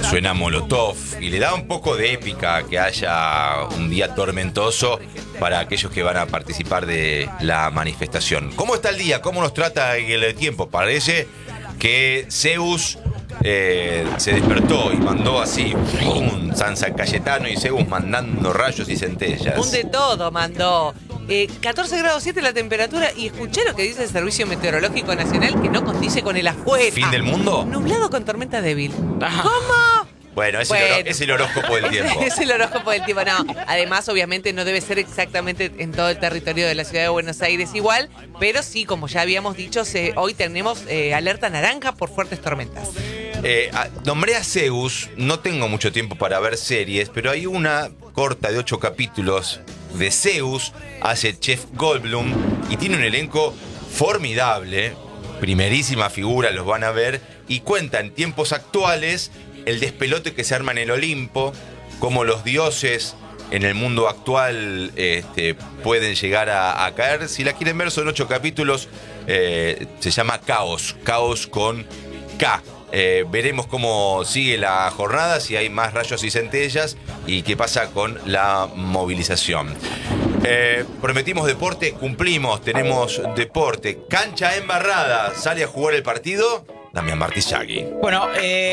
Suena Molotov y le da un poco de épica que haya un día tormentoso para aquellos que van a participar de la manifestación. ¿Cómo está el día? ¿Cómo nos trata el tiempo? Parece que Zeus se despertó y mandó así un San Cayetano y Zeus mandando rayos y centellas. Un de todo mandó. 14 grados 7 la temperatura y escuché lo que dice el Servicio Meteorológico Nacional, que no condice con el afuera. ¿Fin del mundo? Nublado con tormenta débil. ¿Cómo? Bueno, es el horóscopo del tiempo. Es el horóscopo del tiempo, no. Además, obviamente, no debe ser exactamente en todo el territorio de la ciudad de Buenos Aires igual, pero sí, como ya habíamos dicho, hoy tenemos alerta naranja por fuertes tormentas. Nombré a Zeus, no tengo mucho tiempo para ver series, pero hay una corta de 8 capítulos de Zeus, hace Jeff Goldblum y tiene un elenco formidable, primerísima figura, los van a ver, y cuenta en tiempos actuales el despelote que se arma en el Olimpo, cómo los dioses en el mundo actual pueden llegar a caer. Si la quieren ver, son 8 capítulos, se llama Caos con K. Veremos cómo sigue la jornada, si hay más rayos y centellas y qué pasa con la movilización. Prometimos deporte, cumplimos, tenemos deporte. Cancha embarrada, sale a jugar el partido Damián Martizaghi. Bueno,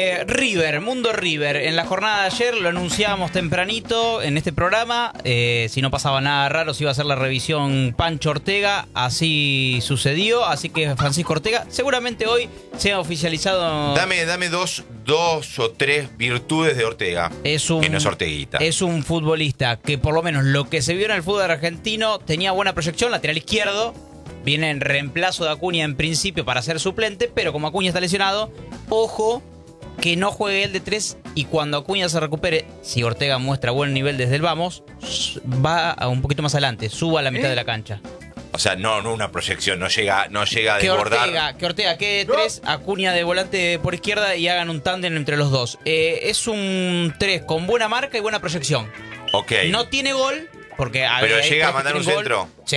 Mundo River. En la jornada de ayer lo anunciábamos tempranito en este programa. Si no pasaba nada raro, se iba a hacer la revisión Pancho Ortega. Así sucedió. Así que Francisco Ortega seguramente hoy se ha oficializado. Dame dos o tres virtudes de Ortega. Que no es Orteguita. Es un futbolista que, por lo menos lo que se vio en el fútbol argentino, tenía buena proyección, lateral izquierdo. Viene en reemplazo de Acuña en principio para ser suplente, pero como Acuña está lesionado, ojo que no juegue él de 3 y cuando Acuña se recupere, si Ortega muestra buen nivel desde el vamos, va a un poquito más adelante, suba a la mitad de la cancha. O sea, no una proyección, no llega a desbordar. Que Ortega quede de 3, Acuña de volante por izquierda y hagan un tándem entre los dos. Es un 3 con buena marca y buena proyección. Ok. No tiene gol. Pero llega a mandar un centro. Sí.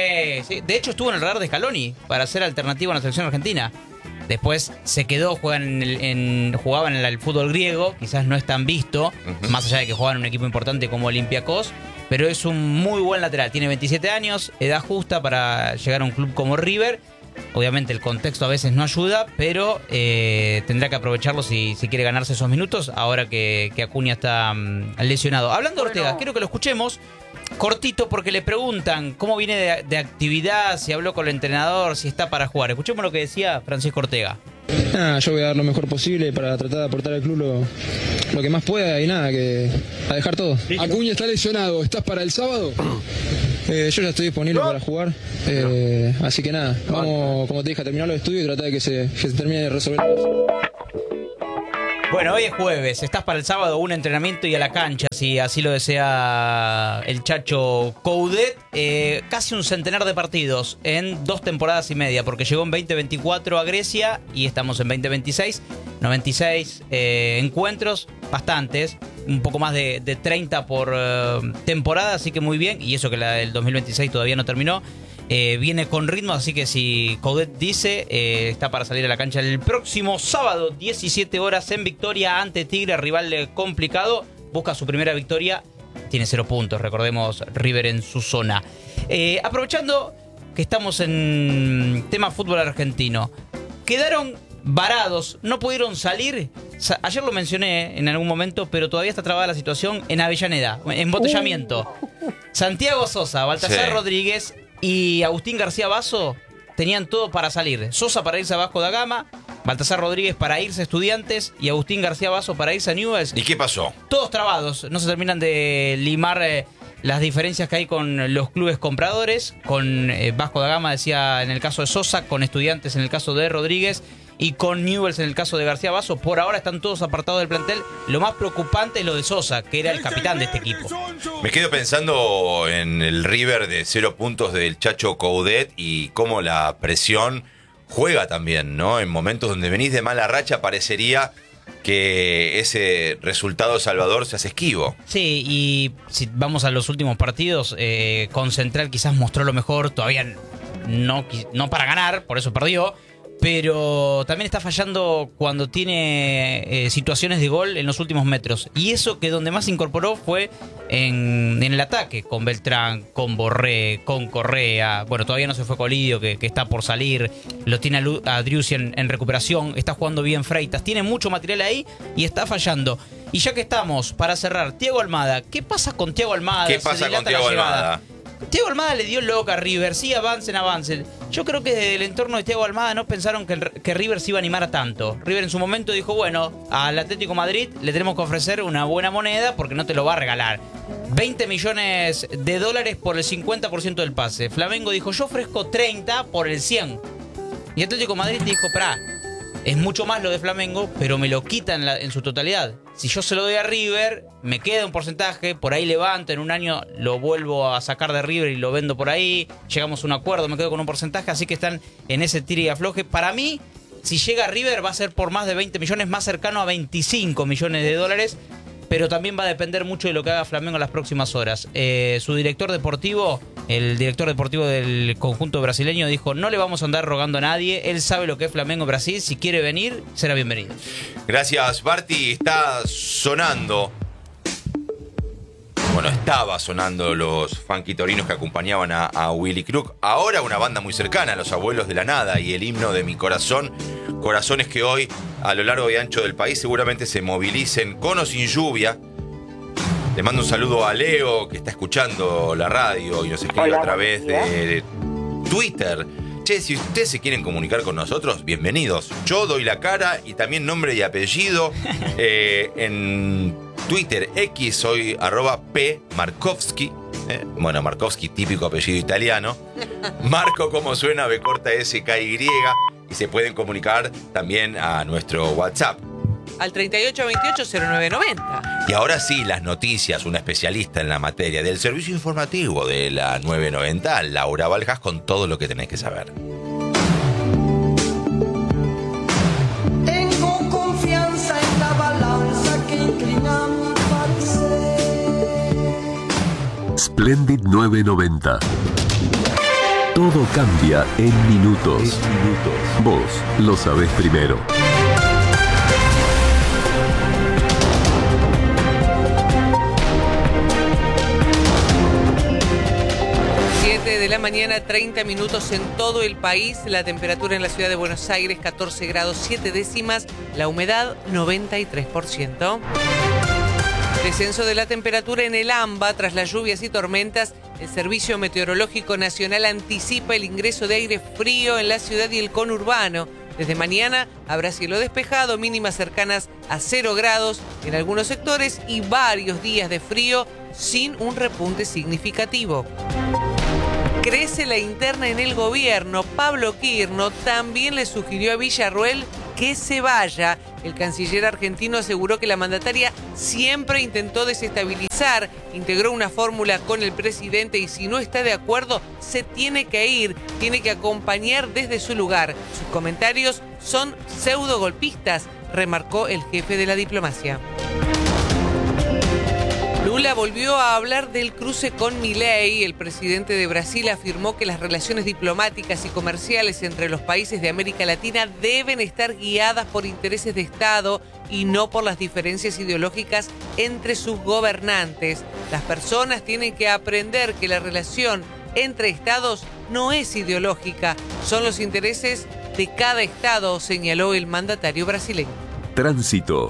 De hecho estuvo en el radar de Scaloni para ser alternativa a la selección argentina. Después se quedó, jugaban en el fútbol griego, quizás no es tan visto, más allá de que juegan en un equipo importante como Olympiacos, pero es un muy buen lateral. Tiene 27 años, edad justa para llegar a un club como River. Obviamente el contexto a veces no ayuda, pero tendrá que aprovecharlo si quiere ganarse esos minutos, ahora que Acuña está lesionado. Hablando de Ortega, quiero que lo escuchemos cortito porque le preguntan cómo viene de actividad, si habló con el entrenador, si está para jugar. Escuchemos lo que decía Francisco Ortega. Yo voy a dar lo mejor posible para tratar de aportar al club lo que más pueda y nada, que a dejar todo. Acuña está lesionado, ¿estás para el sábado? Yo ya estoy disponible para jugar, así que nada, vamos, como te dije, a terminar los estudios y tratar de que se termine de resolver. Bueno, hoy es jueves, estás para el sábado, un entrenamiento y a la cancha, si así lo desea el Chacho Coudet. Casi un centenar de partidos en 2 temporadas y media, porque llegó en 2024 a Grecia y estamos en 2026. 96 encuentros, bastantes, un poco más de 30 por temporada, así que muy bien. Y eso que la del 2026 todavía no terminó. Viene con ritmo, así que si Coudet dice, está para salir a la cancha el próximo sábado, 17 horas en Victoria ante Tigre, rival complicado. Busca su primera victoria, tiene 0 puntos, recordemos, River en su zona. Aprovechando que estamos en tema fútbol argentino, quedaron varados, no pudieron salir. Ayer lo mencioné en algún momento, pero todavía está trabada la situación en Avellaneda, embotellamiento. Santiago Sosa, Baltasar Rodríguez y Agustín García Basso tenían todo para salir. Sosa para irse a Vasco da Gama, Baltasar Rodríguez para irse a Estudiantes y Agustín García Basso para irse a Newell's. ¿Y qué pasó? Todos trabados, no se terminan de limar las diferencias que hay con los clubes compradores, con Vasco da Gama, decía en el caso de Sosa, con Estudiantes en el caso de Rodríguez y con Newell's en el caso de García Basso. Por ahora están todos apartados del plantel. Lo más preocupante es lo de Sosa, que era el capitán de este equipo. Me quedo pensando en el River de 0 puntos del Chacho Coudet y cómo la presión juega también, ¿no? En momentos donde venís de mala racha parecería que ese resultado salvador se hace esquivo. Sí, y si vamos a los últimos partidos, con Central quizás mostró lo mejor, todavía no para ganar, por eso perdió. pero también está fallando cuando tiene situaciones de gol en los últimos metros. Y eso que donde más se incorporó fue en el ataque, con Beltrán, con Borré, con Correa. Bueno, todavía no se fue Colidio, que está por salir. Lo tiene a Driussi en recuperación. Está jugando bien Freitas. Tiene mucho material ahí y está fallando. Y ya que estamos, para cerrar, Thiago Almada. ¿Qué pasa con Thiago Almada? ¿Qué pasa con Thiago Almada? Thiago Almada le dio loca a River, sí, avancen. Yo creo que desde el entorno de Thiago Almada no pensaron que River se iba a animar a tanto. River en su momento dijo, bueno, al Atlético Madrid le tenemos que ofrecer una buena moneda porque no te lo va a regalar. $20 millones por el 50% del pase. Flamengo dijo, yo ofrezco 30 por el 100. Y Atlético Madrid dijo, pará, es mucho más lo de Flamengo, pero me lo quitan en su totalidad. Si yo se lo doy a River, me queda un porcentaje, por ahí levanto, en un año lo vuelvo a sacar de River y lo vendo por ahí, llegamos a un acuerdo, me quedo con un porcentaje, así que están en ese tire y afloje. Para mí, si llega a River va a ser por más de 20 millones, más cercano a $25 millones, pero también va a depender mucho de lo que haga Flamengo en las próximas horas. Su director deportivo, el director deportivo del conjunto brasileño, dijo, no le vamos a andar rogando a nadie, él sabe lo que es Flamengo Brasil, si quiere venir, será bienvenido. Gracias, Barty. Está sonando, bueno, estaba sonando los funky torinos que acompañaban a Willy Crook. Ahora una banda muy cercana, Los Abuelos de la Nada, y el himno de mi corazón. Corazones que hoy, a lo largo y ancho del país, seguramente se movilicen con o sin lluvia. Le mando un saludo a Leo, que está escuchando la radio y nos escribe a través de Twitter. Che, si ustedes se quieren comunicar con nosotros, bienvenidos. Yo doy la cara y también nombre y apellido. En Twitter X soy @pmarkowski. Bueno, Markowski, típico apellido italiano. Marco, como suena, B corta SKY. Y se pueden comunicar también a nuestro WhatsApp. Al 3828-0990. Y ahora sí, las noticias, una especialista en la materia del servicio informativo de la 990, Laura Valjas, con todo lo que tenés que saber. Tengo confianza en la balanza que inclina mi parecer. Splendid 990. Todo cambia en minutos. Vos lo sabés primero. 7 de la mañana, 30 minutos en todo el país. La temperatura en la ciudad de Buenos Aires, 14 grados 7 décimas. La humedad, 93%. Descenso de la temperatura en el AMBA tras las lluvias y tormentas. El Servicio Meteorológico Nacional anticipa el ingreso de aire frío en la ciudad y el conurbano. Desde mañana habrá cielo despejado, mínimas cercanas a 0 grados en algunos sectores y varios días de frío sin un repunte significativo. Crece la interna en el gobierno. Pablo Quirno también le sugirió a Villarruel que se vaya. El canciller argentino aseguró que la mandataria siempre intentó desestabilizar, integró una fórmula con el presidente y si no está de acuerdo, se tiene que ir, tiene que acompañar desde su lugar. Sus comentarios son pseudogolpistas, remarcó el jefe de la diplomacia. Lula volvió a hablar del cruce con Milei. El presidente de Brasil afirmó que las relaciones diplomáticas y comerciales entre los países de América Latina deben estar guiadas por intereses de Estado y no por las diferencias ideológicas entre sus gobernantes. Las personas tienen que aprender que la relación entre Estados no es ideológica, son los intereses de cada Estado, señaló el mandatario brasileño. Tránsito.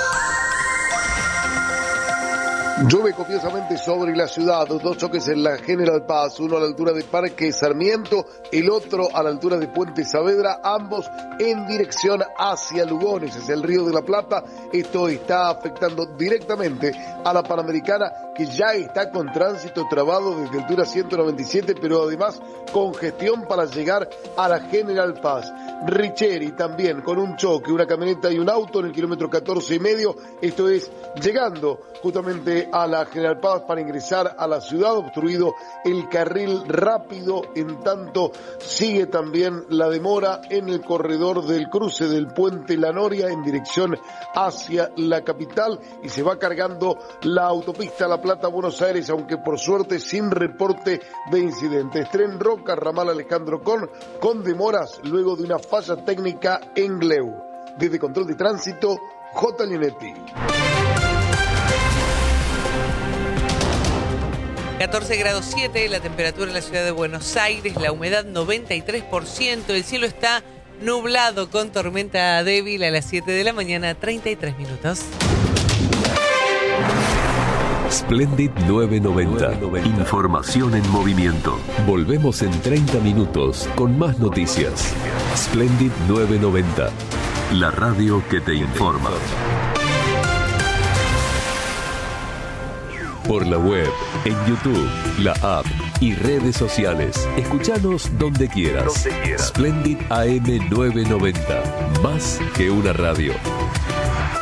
Llueve copiosamente sobre la ciudad, dos choques en la General Paz, uno a la altura de Parque Sarmiento, el otro a la altura de Puente Saavedra, ambos en dirección hacia Lugones, hacia el Río de la Plata. Esto está afectando directamente a la Panamericana, que ya está con tránsito trabado desde altura 197, pero además congestión para llegar a la General Paz. Richeri también con un choque, una camioneta y un auto en el kilómetro 14,5, esto es llegando justamente a la General Paz para ingresar a la ciudad, obstruido el carril rápido, en tanto sigue también la demora en el corredor del cruce del puente La Noria en dirección hacia la capital y se va cargando la autopista La Plata Plata a Buenos Aires, aunque por suerte sin reporte de incidentes. Tren Roca, ramal Alejandro con demoras luego de una falla técnica en Gleu. Desde Control de Tránsito, J. Linetti. 14 grados 7, la temperatura en la ciudad de Buenos Aires, la humedad 93%, el cielo está nublado con tormenta débil a las 7 de la mañana, 33 minutos. Splendid 990. Información en movimiento. Volvemos en 30 minutos con más noticias. Splendid 990. La radio que te informa. Por la web, en YouTube, la app y redes sociales. Escuchanos donde quieras. Splendid AM 990. Más que una radio.